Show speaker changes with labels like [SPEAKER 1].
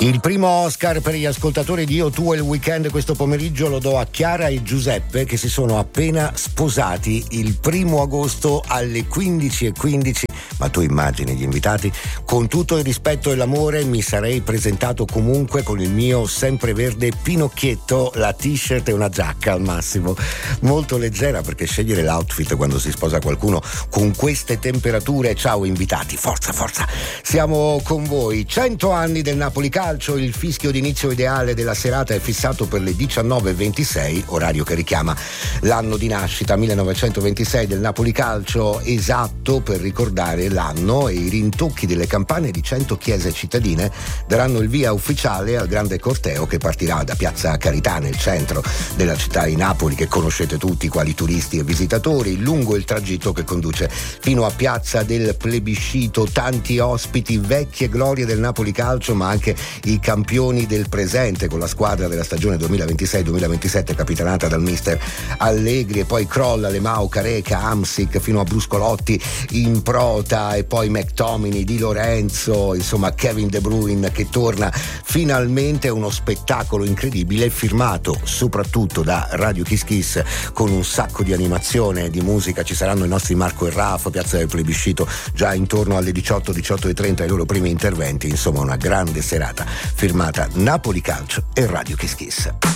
[SPEAKER 1] Il primo Oscar per gli ascoltatori di Io, Tu e il Weekend questo pomeriggio lo do a Chiara e Giuseppe, che si sono appena sposati il 1 agosto alle 15:15. Ma tu immagini gli invitati? Con tutto il rispetto e l'amore mi sarei presentato comunque con il mio sempreverde pinocchietto, la t-shirt e una giacca al massimo, molto leggera, perché scegliere l'outfit quando si sposa qualcuno con queste temperature. Ciao invitati, forza, siamo con voi. 100 anni del Napoli Calcio, il fischio d'inizio ideale della serata è fissato per le 19:26, orario che richiama l'anno di nascita 1926 del Napoli Calcio, esatto per ricordare l'anno, e i rintocchi delle campane di 100 chiese cittadine daranno il via ufficiale al grande corteo che partirà da Piazza Carità, nel centro della città di Napoli, che conoscete tutti quali turisti e visitatori, lungo il tragitto che conduce fino a Piazza del Plebiscito. Tanti ospiti, vecchie glorie del Napoli Calcio, ma anche i campioni del presente con la squadra della stagione 2026-2027 capitanata dal mister Allegri, e poi crolla Lemao, Careca, Hamsik fino a Bruscolotti in prota, e poi McTominay, Di Lorenzo, insomma Kevin De Bruyne che torna finalmente. Uno spettacolo incredibile, firmato soprattutto da Radio Kiss Kiss, con un sacco di animazione, di musica. Ci saranno i nostri Marco e Rafa, Piazza del Plebiscito già intorno alle 18:30 i loro primi interventi. Insomma una grande serata firmata Napoli Calcio e Radio Kiss Kiss.